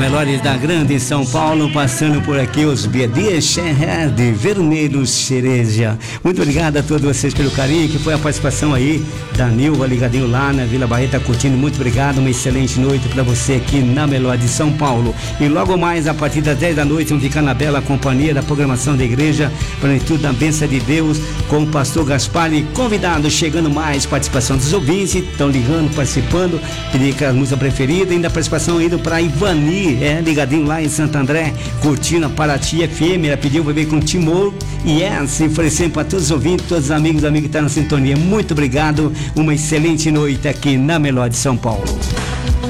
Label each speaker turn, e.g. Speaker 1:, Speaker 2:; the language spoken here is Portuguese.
Speaker 1: melhores da grande São Paulo, passando por aqui os BD de Vermelho Cereja. Muito obrigado a todos vocês pelo carinho, que foi a participação aí da Nilva, ligadinho lá na Vila Barreta, curtindo. Muito obrigado, uma excelente noite para você aqui na Melhor de São Paulo. E logo mais, a partir das 10 da noite, vamos ficar na bela companhia da programação da igreja, plenitude da bênção de Deus, com o pastor Gaspar e convidados, chegando mais, participação dos ouvintes, estão ligando, participando, pedir a música preferida, ainda a participação indo para Ivani, ligadinho lá em Santo André, curtindo a Paraty FM, ela pediu para ver com Timor e oferecendo para todos os ouvintes, todos os amigos que estão na sintonia. Muito obrigado, uma excelente noite aqui na Melhor de São Paulo.